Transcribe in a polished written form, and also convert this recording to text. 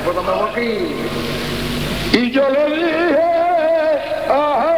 pues no me voy aquí. Y yo le dije, ajá.